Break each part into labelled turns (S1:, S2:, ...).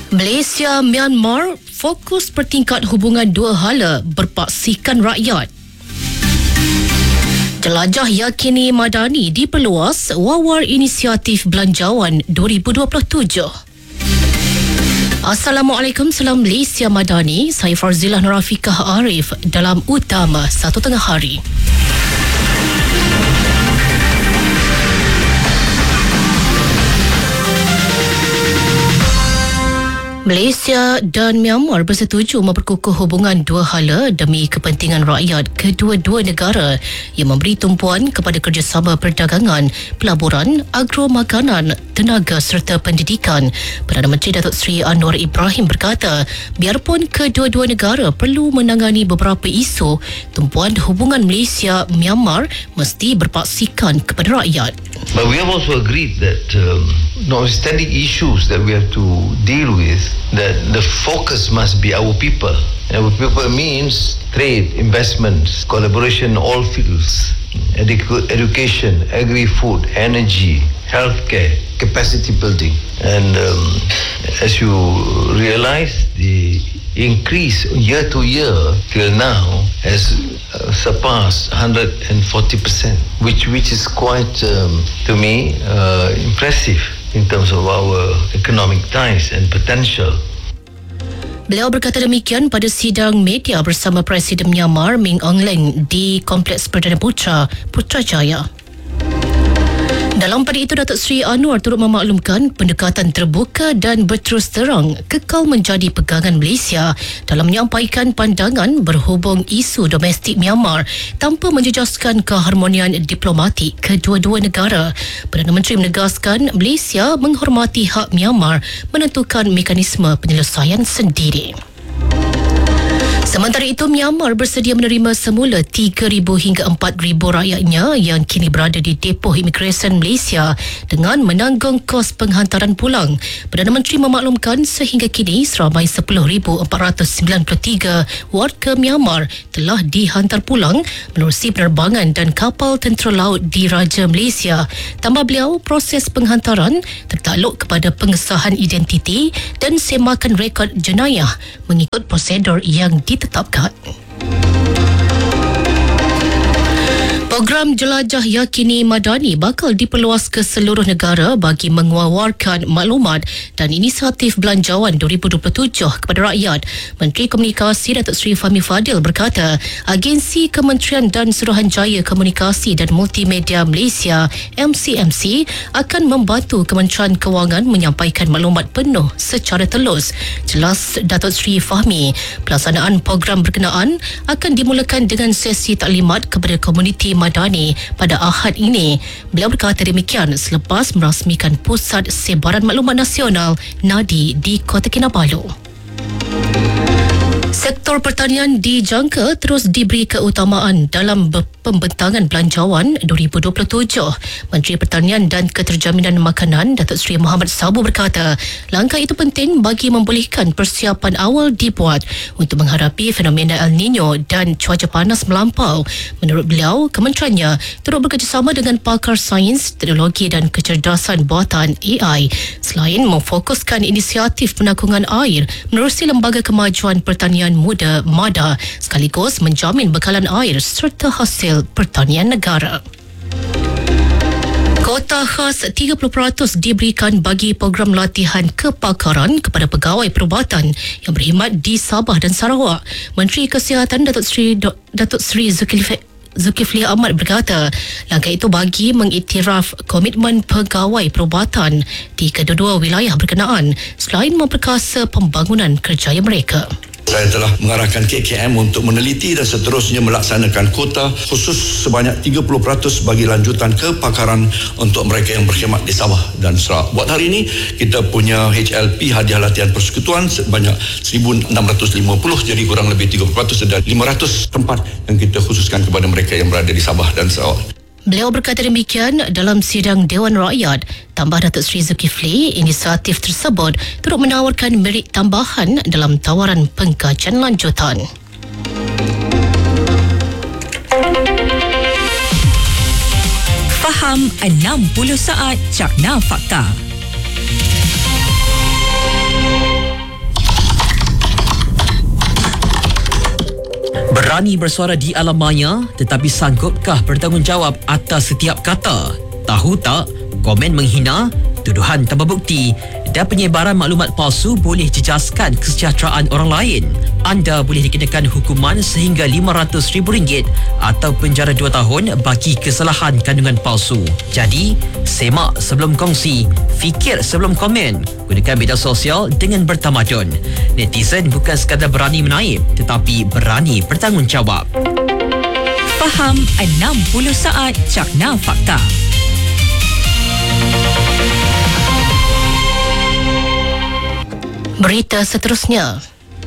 S1: Malaysia Myanmar fokus pertingkat hubungan dua hala berpaksikan rakyat. Jelajah yakini madani diperluas Wawar Inisiatif Belanjawan 2027. Assalamualaikum, salam Malaysia Madani. Saya Farzilah Nurafikah Arif dalam Utama 1 Tengah Hari. Malaysia dan Myanmar bersetuju memperkukuh hubungan dua hala demi kepentingan rakyat kedua-dua negara yang memberi tumpuan kepada kerjasama perdagangan, pelaburan, agromakanan, tenaga serta pendidikan. Perdana Menteri Datuk Seri Anwar Ibrahim berkata, biarpun kedua-dua negara perlu menangani beberapa isu, tumpuan hubungan Malaysia-Myanmar mesti berpaksikan kepada rakyat.
S2: But we have also agreed that notwithstanding issues that we have to deal with, that the focus must be our people. Our people means trade, investments, collaboration in all fields, education, agri-food, energy, healthcare, capacity building. And as you realize, the increase year to year till now has surpassed 140%, which is quite, to me, impressive in terms of our economic ties and potential.
S1: Beliau berkata demikian pada sidang media bersama Presiden Myanmar Min Aung Hlaing di Kompleks Perdana Putrajaya. Dalam pada itu, Datuk Seri Anwar turut memaklumkan pendekatan terbuka dan berterus terang kekal menjadi pegangan Malaysia dalam menyampaikan pandangan berhubung isu domestik Myanmar tanpa menjejaskan keharmonian diplomatik kedua-dua negara. Perdana Menteri menegaskan Malaysia menghormati hak Myanmar menentukan mekanisme penyelesaian sendiri. Sementara itu, Myanmar bersedia menerima semula 3,000 hingga 4,000 rakyatnya yang kini berada di depoh imigresen Malaysia dengan menanggung kos penghantaran pulang. Perdana Menteri memaklumkan sehingga kini seramai 10,493 warga Myanmar telah dihantar pulang menerusi penerbangan dan kapal tentera laut di Raja Malaysia. Tambah beliau, proses penghantaran tertakluk kepada pengesahan identiti dan semakan rekod jenayah mengikut prosedur yang ditetapkan. Program Jelajah Yakini Madani bakal diperluas ke seluruh negara bagi mengeluarkan maklumat dan inisiatif belanjawan 2027 kepada rakyat. Menteri Komunikasi Datuk Seri Fahmi Fadil berkata, Agensi Kementerian dan Suruhanjaya Komunikasi dan Multimedia Malaysia MCMC akan membantu Kementerian Kewangan menyampaikan maklumat penuh secara telus. Jelas Datuk Seri Fahmi, pelaksanaan program berkenaan akan dimulakan dengan sesi taklimat kepada komuniti Madani pada Ahad ini. Beliau berkata demikian selepas merasmikan Pusat Sebaran Maklumat Nasional NADI di Kota Kinabalu. Sektor pertanian dijangka terus diberi keutamaan dalam pembentangan belanjawan 2027. Menteri Pertanian dan Keterjaminan Makanan Datuk Seri Muhammad Sabu berkata, langkah itu penting bagi membolehkan persiapan awal dibuat untuk menghadapi fenomena El Nino dan cuaca panas melampau. Menurut beliau, kementeriannya turut bekerjasama dengan pakar sains, teknologi dan kecerdasan buatan AI selain memfokuskan inisiatif penanggungan air menerusi Lembaga Kemajuan Pertanian Muda MADA sekaligus menjamin bekalan air serta hasil pertanian negara. Kota khas 30% diberikan bagi program latihan kepakaran kepada pegawai perubatan yang berkhidmat di Sabah dan Sarawak. Menteri Kesihatan Datuk Seri Zulkifli Ahmad berkata, langkah itu bagi mengiktiraf komitmen pegawai perubatan di kedua-dua wilayah berkenaan selain memperkasa pembangunan kerjaya mereka.
S3: Saya telah mengarahkan KKM untuk meneliti dan seterusnya melaksanakan kuota khusus sebanyak 30% bagi lanjutan kepakaran untuk mereka yang berkhidmat di Sabah dan Sarawak. Buat hari ini, kita punya HLP hadiah latihan persekutuan sebanyak 1,650, jadi kurang lebih 30% dan 500 tempat yang kita khususkan kepada mereka yang berada di Sabah dan Sarawak.
S1: Beliau berkata demikian dalam sidang Dewan Rakyat. Tambah Datuk Seri Zulkifli, inisiatif tersebut turut menawarkan merit tambahan dalam tawaran pengkajian lanjutan.
S4: Faham 60 saat Cakna Fakta. berani bersuara di alam maya, tetapi sanggupkah bertanggungjawab atas setiap kata? Tahu tak, komen menghina, tuduhan tanpa bukti dan penyebaran maklumat palsu boleh jejaskan kesejahteraan orang lain. Anda boleh dikenakan hukuman sehingga RM500,000 atau penjara 2 tahun bagi kesalahan kandungan palsu. Jadi, semak sebelum kongsi, fikir sebelum komen. Gunakan media sosial dengan bertamadun. Netizen bukan sekadar berani menaip, tetapi berani bertanggungjawab.
S5: Faham 60 saat Cakna Fakta.
S1: Berita seterusnya.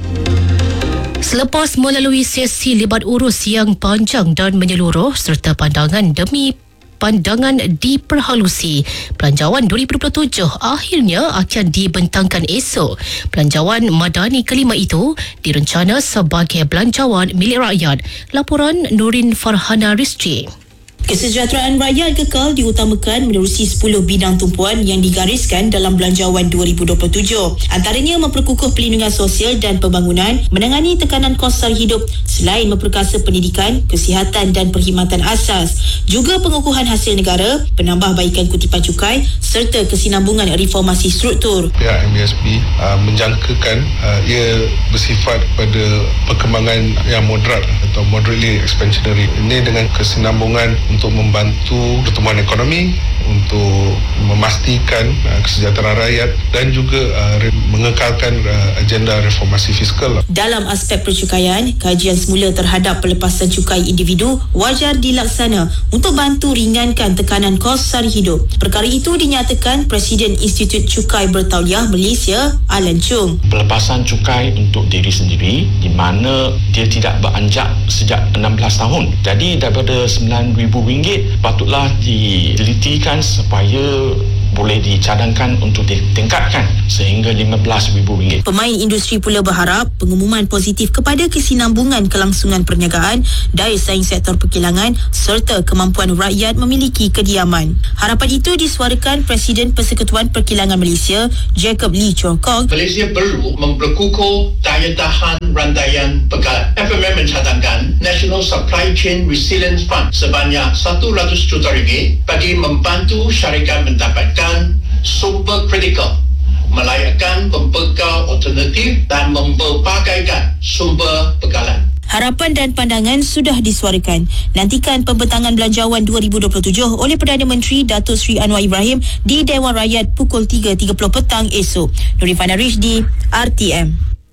S1: Selepas melalui sesi libat urus yang panjang dan menyeluruh serta pandangan demi pandangan diperhalusi, Belanjawan 2027 akhirnya akan dibentangkan esok. Belanjawan Madani kelima itu direncana sebagai belanjawan milik rakyat. Laporan Nurin Farhana Rizki.
S6: Kesejahteraan rakyat kekal diutamakan menerusi 10 bidang tumpuan yang digariskan dalam Belanjawan 2027. Antaranya memperkukuh perlindungan sosial dan pembangunan, menangani tekanan kos sara hidup selain memperkasa pendidikan, kesihatan dan perkhidmatan asas. Juga pengukuhan hasil negara, penambahbaikan kutipan cukai serta kesinambungan reformasi struktur.
S7: Pihak MBSP menjangkakan ia bersifat pada perkembangan yang moderat atau moderately expansionary. Ini dengan kesinambungan untuk membantu pertumbuhan ekonomi, untuk memastikan kesejahteraan rakyat dan juga mengekalkan agenda reformasi fiskal.
S6: Dalam aspek percukaian, kajian semula terhadap pelepasan cukai individu wajar dilaksana untuk bantu ringankan tekanan kos sara hidup. Perkara itu dinyatakan Presiden Institut Cukai Bertauliah Malaysia, Alan Chung.
S8: Pelepasan cukai untuk diri sendiri di mana dia tidak beranjak sejak 16 tahun. Jadi daripada RM9,000 patutlah ditelitikan supaya boleh dicadangkan untuk ditingkatkan sehingga RM15,000.
S6: Pemain industri pula berharap pengumuman positif kepada kesinambungan kelangsungan perniagaan, daya saing sektor perkilangan serta kemampuan rakyat memiliki kediaman. Harapan itu disuarakan Presiden Persekutuan Perkilangan Malaysia, Jacob Lee Chor Kong.
S9: Malaysia perlu memperkukuh daya tahan rantaian pegalan. FMM mencadangkan National Supply Chain Resilience Fund sebanyak RM100 juta bagi membantu syarikat mendapatkan super critical, melayakkan pembekal alternatif dan memperbagaikan sumber pegalan.
S6: Harapan dan pandangan sudah disuarakan. Nantikan pembentangan Belanjawan 2027 oleh Perdana Menteri Datuk Seri Anwar Ibrahim di Dewan Rakyat pukul 3.30 petang esok. Nurifana Rizdi, RTM.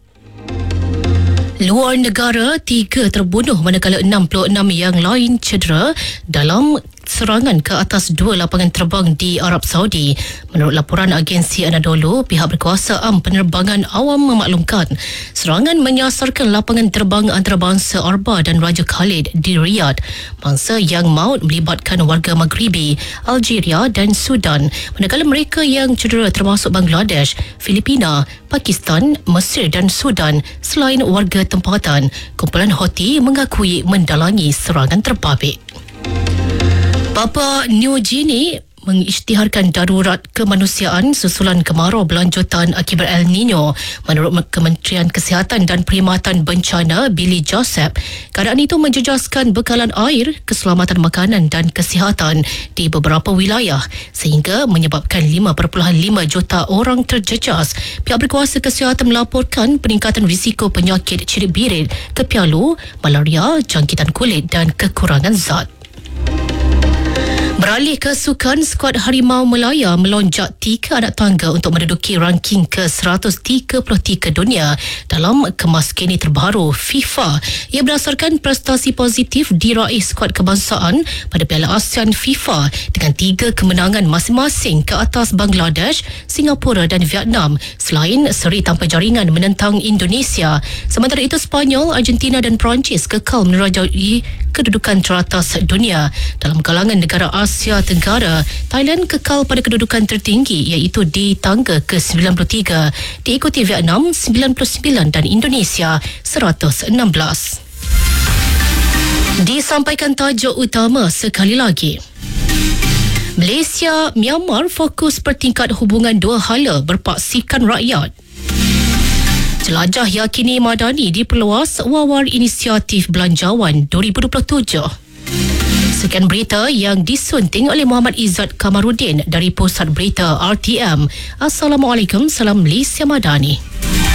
S1: Luar negara, 3 terbunuh manakala 66 yang lain cedera dalam serangan ke atas 2 lapangan terbang di Arab Saudi. Menurut laporan agensi Anadolu, pihak berkuasa penerbangan awam memaklumkan serangan menyasarkan lapangan terbang antarabangsa Arba dan Raja Khalid di Riyadh. Mangsa yang maut melibatkan warga Maghribi, Algeria dan Sudan, manakala mereka yang cedera termasuk Bangladesh, Filipina, Pakistan, Mesir dan Sudan selain warga tempatan. Kumpulan Houthi mengakui mendalangi serangan terbabit. Papua New Guinea mengisytiharkan darurat kemanusiaan susulan kemarau berlanjutan akibat El Nino. Menurut Kementerian Kesihatan dan Perkhidmatan Bencana Billy Joseph, keadaan itu menjejaskan bekalan air, keselamatan makanan dan kesihatan di beberapa wilayah sehingga menyebabkan 5.5 juta orang terjejas. Pihak berkuasa kesihatan melaporkan peningkatan risiko penyakit cirit birit, kepialu, malaria, jangkitan kulit dan kekurangan zat. Beralih ke sukan, skuad Harimau Melaya melonjak 3 anak tangga untuk menduduki ranking ke-133 dunia dalam kemas kini terbaru FIFA. Ia berdasarkan prestasi positif diraih skuad kebangsaan pada Piala ASEAN FIFA dengan 3 kemenangan masing-masing ke atas Bangladesh, Singapura dan Vietnam selain seri tanpa jaringan menentang Indonesia. Sementara itu Spanyol, Argentina dan Perancis kekal menerajai kedudukan teratas dunia. Dalam kalangan negara Asia Tenggara, Thailand kekal pada kedudukan tertinggi iaitu di tangga ke-93, diikuti Vietnam 99 dan Indonesia 116. Disampaikan tajuk utama sekali lagi. Malaysia, Myanmar fokus pertingkat hubungan dua hala berpaksikan rakyat. Jelajah yakini Madani diperluas Wawar Inisiatif Belanjawan 2027. Sekian berita yang disunting oleh Muhammad Izzat Kamarudin dari Pusat Berita RTM. Assalamualaikum, salam Malaysia Madani.